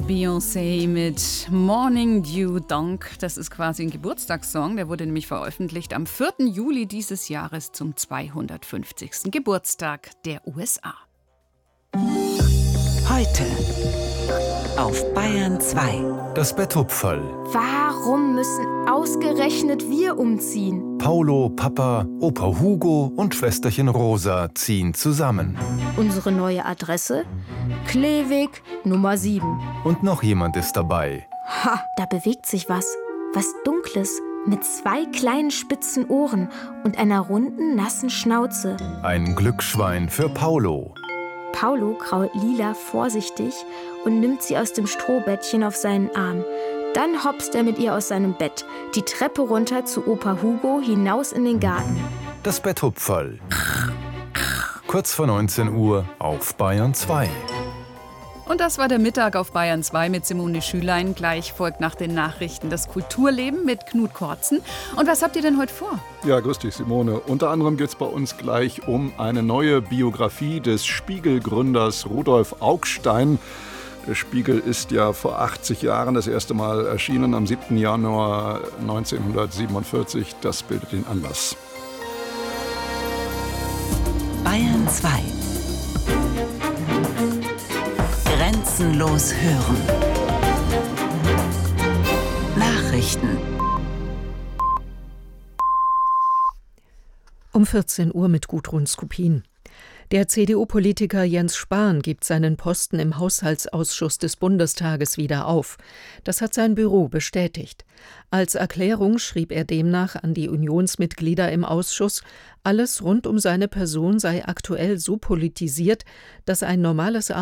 Beyoncé mit Morning Dew Donk. Das ist quasi ein Geburtstagssong. Der wurde nämlich veröffentlicht am 4. Juli dieses Jahres zum 250. Geburtstag der USA. Heute auf Bayern 2. Das Betthupferl. Warum müssen ausgerechnet wir umziehen? Paulo, Papa, Opa Hugo und Schwesterchen Rosa ziehen zusammen. Unsere neue Adresse? Kleeweg Nummer 7. Und noch jemand ist dabei. Ha, da bewegt sich was. Was Dunkles, mit 2 kleinen spitzen Ohren und einer runden, nassen Schnauze. Ein Glücksschwein für Paulo. Paulo krault Lila vorsichtig und nimmt sie aus dem Strohbettchen auf seinen Arm. Dann hopst er mit ihr aus seinem Bett, die Treppe runter zu Opa Hugo, hinaus in den Garten. Das Betthupferl. Kurz vor 19 Uhr auf Bayern 2. Und das war der Mittag auf Bayern 2 mit Simone Schülein. Gleich folgt nach den Nachrichten das Kulturleben mit Knut Kortzen. Und was habt ihr denn heute vor? Ja, grüß dich, Simone. Unter anderem geht es bei uns gleich um eine neue Biografie des Spiegel-Gründers Rudolf Augstein. Der Spiegel ist ja vor 80 Jahren das erste Mal erschienen, am 7. Januar 1947. Das bildet den Anlass. Bayern 2. Grenzenlos hören. Nachrichten. Um 14 Uhr mit Gudrun Skupin. Der CDU-Politiker Jens Spahn gibt seinen Posten im Haushaltsausschuss des Bundestages wieder auf. Das hat sein Büro bestätigt. Als Erklärung schrieb er demnach an die Unionsmitglieder im Ausschuss, alles rund um seine Person sei aktuell so politisiert, dass ein normales